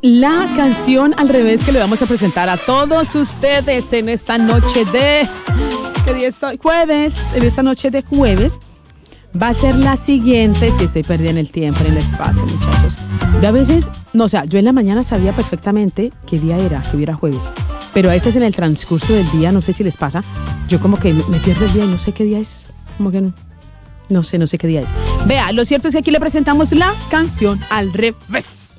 la canción al revés que le vamos a presentar a todos ustedes en esta noche de... ¿Qué día estoy? Jueves. En esta noche de jueves va a ser la siguiente. Si estoy perdida en el tiempo, en el espacio, muchachos. Yo a veces, no, o sea, yo en la mañana sabía perfectamente qué día era, que hubiera jueves. Pero a veces en el transcurso del día, no sé si les pasa, yo como que me pierdo el día y no sé qué día es. Como que no sé qué día es. Vea, lo cierto es que aquí le presentamos la canción al revés.